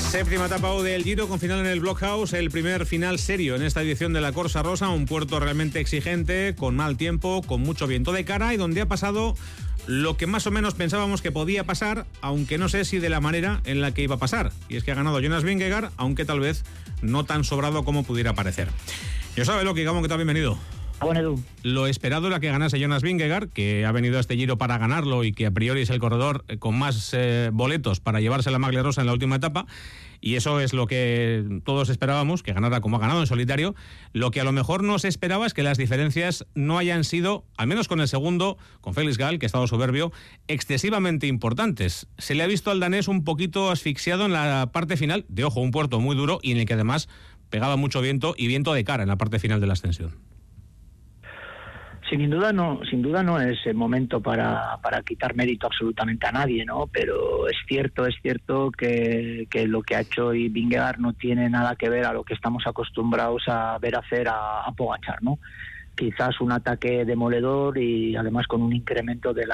Séptima etapa del Giro con final en el Blockhouse, el primer final serio en esta edición de la Corsa Rosa, un puerto realmente exigente, con mal tiempo, con mucho viento de cara y donde ha pasado lo que más o menos pensábamos que podía pasar, aunque no sé si de la manera en la que iba a pasar. Y es que ha ganado Jonas Vingegaard, aunque tal vez no tan sobrado como pudiera parecer. Yo sabe lo que digamos que está bienvenido. Bueno, Edu. Lo esperado era que ganase Jonas Vingegaard, que ha venido a este Giro para ganarlo y que a priori es el corredor con más boletos para llevarse la maglia rosa en la última etapa. Y eso es lo que todos esperábamos, que ganara como ha ganado en solitario. Lo que a lo mejor no se esperaba es que las diferencias no hayan sido, al menos con el segundo, con Félix Gall, que ha estado soberbio, excesivamente importantes. Se le ha visto al danés un poquito asfixiado en la parte final, de ojo, un puerto muy duro y en el que además pegaba mucho viento y viento de cara en la parte final de la ascensión. Sin duda no es el momento para quitar mérito absolutamente a nadie, ¿no? Pero es cierto que lo que ha hecho hoy Vingegaard no tiene nada que ver a lo que estamos acostumbrados a ver hacer a Pogačar, ¿no? Quizás un ataque demoledor y además con un incremento de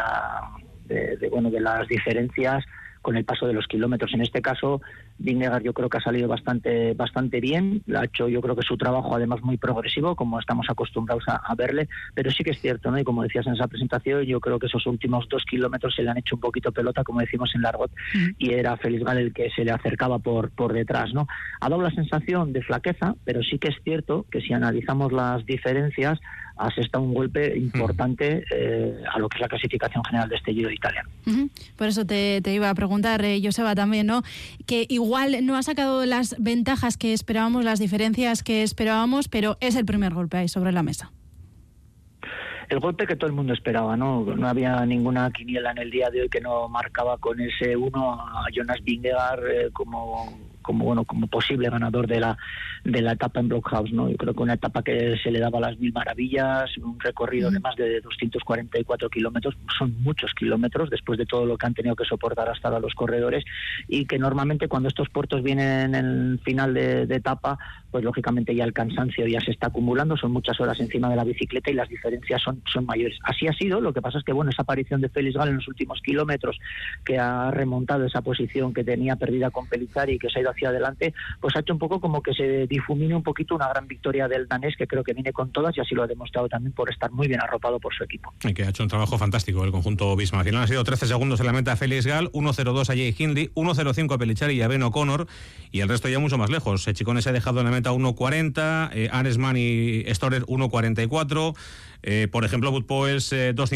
las diferencias con el paso de los kilómetros. En este caso, Vingegaard yo creo que ha salido bastante bien, ha hecho yo creo que su trabajo además muy progresivo, como estamos acostumbrados a verle, pero sí que es cierto, ¿no? Y como decías en esa presentación, yo creo que esos últimos 2 kilómetros se le han hecho un poquito pelota, como decimos en Largot, y era Félix Gall el que se le acercaba por detrás, ¿no? Ha dado la sensación de flaqueza, pero sí que es cierto que si analizamos las diferencias, asesta un golpe importante a lo que es la clasificación general de este Giro de Italia. Por eso te iba a preguntar, Joseba, también, ¿no? Que igual no ha sacado las ventajas que esperábamos, las diferencias que esperábamos, pero es el primer golpe ahí sobre la mesa. El golpe que todo el mundo esperaba, ¿no? No había ninguna quiniela en el día de hoy que no marcaba con ese 1 a Jonas Vingegaard como posible ganador de la etapa en Blockhouse, ¿no? Yo creo que una etapa que se le daba las mil maravillas, un recorrido de más de 244 kilómetros, son muchos kilómetros después de todo lo que han tenido que soportar hasta ahora los corredores, y que normalmente cuando estos puertos vienen en el final de etapa, pues lógicamente ya el cansancio ya se está acumulando, son muchas horas encima de la bicicleta y las diferencias son mayores. Así ha sido, lo que pasa es que esa aparición de Félix Gall en los últimos kilómetros, que ha remontado esa posición que tenía perdida con Pellizzari y que se ha ido hacia adelante, pues ha hecho un poco como que se difumine un poquito una gran victoria del danés, que creo que viene con todas, y así lo ha demostrado también por estar muy bien arropado por su equipo. Y que ha hecho un trabajo fantástico el conjunto Visma. Al final han sido 13 segundos en la meta a Félix Gall, 1.02 a Jay Hindley, 1.05 a Pellizzari y a Ben O'Connor, y el resto ya mucho más lejos. Chicone se ha dejado en la meta 1.40, Aresman y Storer 1.44, por ejemplo Wout Poels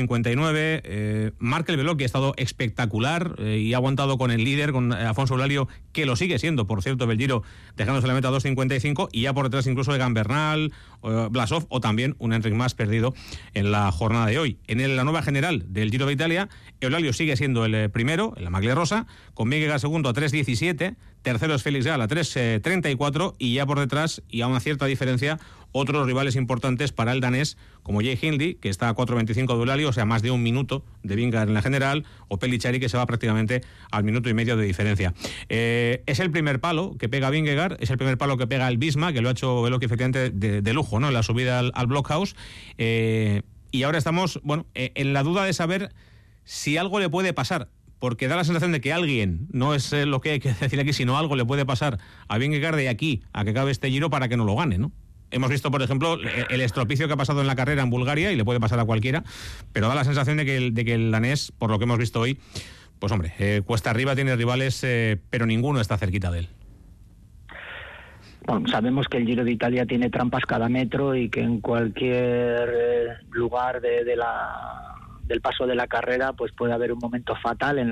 2.59, Markel Belot, que ha estado espectacular y ha aguantado con el líder, con Afonso Eulalio, que lo sigue siendo, por cierto, Belgiro, dejándose la meta 2.55, y ya por detrás incluso Egan Bernal, Blasov o también un Enric Mas perdido en la jornada de hoy. En la nueva general del Giro de Italia, Eulalio sigue siendo el primero en la maglia rosa, con Vingegaard segundo a 3.17, tercero es Félix Gall a 3.34, y ya por detrás, y a una cierta diferencia, otros rivales importantes para el danés, como Jay Hindley, que está a 4.25 de Eulalio, o sea, más de un minuto de Vingegaard en la general, o Pellizzari, que se va prácticamente al minuto y medio de diferencia. Es el primer palo que pega Vingegaard, es el primer palo que pega el Visma, que lo ha hecho Belot efectivamente de lujo, ¿no?, en la subida al Blockhouse, y ahora estamos, en la duda de saber si algo le puede pasar, porque da la sensación de que alguien, no es lo que hay que decir aquí, sino algo le puede pasar a Vingegaard de aquí a que acabe este Giro para que no lo gane, ¿no? Hemos visto, por ejemplo, el estropicio que ha pasado en la carrera en Bulgaria, y le puede pasar a cualquiera, pero da la sensación de que el danés, por lo que hemos visto hoy, pues hombre, cuesta arriba tiene rivales, pero ninguno está cerquita de él. Bueno, sabemos que el Giro de Italia tiene trampas cada metro y que en cualquier lugar del paso de la carrera pues puede haber un momento fatal en